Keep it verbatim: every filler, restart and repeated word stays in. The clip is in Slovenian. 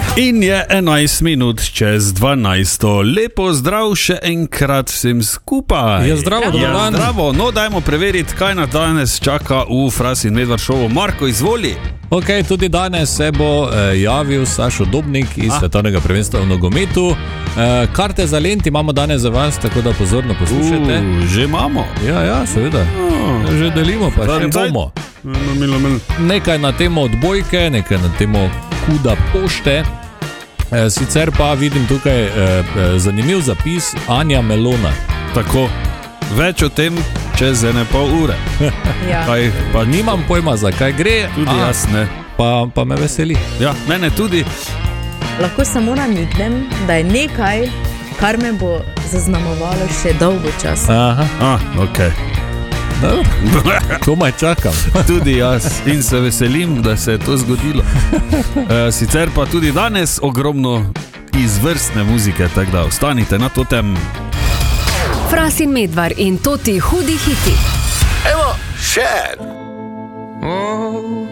In je enajst minut čez dvanajsto. Lepo zdrav še enkrat vsem skupaj. Ja, zdravo, dobro dan. Zdravo, no dajmo preveriti, kaj nas danes čaka v Fras in Medvard šovu. Marko, izvoli. Ok, tudi danes se bo eh, javil Sašo Dobnik iz Ah. svetovnega prvenstva v nogometu. Eh, karte za Lent imamo danes za vas, tako da pozorno poslušajte. Uh, že imamo. Ja, ja, seveda. Oh. Že delimo, pa še Zdaj- bomo. No, milo, milo. Nekaj na temo odbojke, nekaj na temo kuda pošte. E, sicer pa vidim tukaj e, e, zanimiv zapis Anja Melona. Tako, več o tem čez ene pol ure. Ja. Kaj, pa ni, Nimam pojma, za kaj gre, tudi a, jaz ne. pa, pa me veseli. Ja, mene tudi. Lahko samo namignem, da je nekaj, kar me bo zaznamovalo še dolgo časa. Aha, Ah, ok. dobro, komaj čakam. Tudi jaz in se veselim, da se je to zgodilo. E, sicer pa tudi danes ogromno izvrstne muzike, tako da ostanite na to tem. Fras in Medvard in Toti hudi hiti. Evo, še en.